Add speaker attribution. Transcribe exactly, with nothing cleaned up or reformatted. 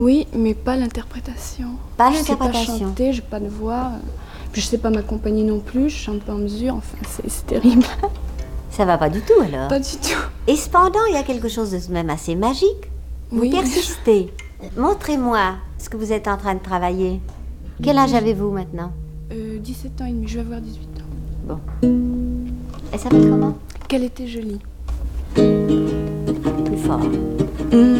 Speaker 1: Oui, mais pas l'interprétation.
Speaker 2: Pas
Speaker 1: Je sais pas
Speaker 2: l'interprétation.
Speaker 1: chanter, j'ai pas de voix. Puis je sais pas m'accompagner non plus, je chante pas en mesure, enfin c'est c'est terrible.
Speaker 2: Ça va pas du tout alors.
Speaker 1: Pas du tout.
Speaker 2: Et cependant, il y a quelque chose de tout de même assez magique. Vous
Speaker 1: Oui,
Speaker 2: persistez. Montrez-moi ce que vous êtes en train de travailler. Quel âge avez-vous maintenant?
Speaker 1: Euh, dix-sept ans et demi, je vais avoir dix-huit ans.
Speaker 2: Bon. Elle s'appelle comment?
Speaker 1: Qu'elle était jolie.
Speaker 2: Plus fort.
Speaker 1: Mmh.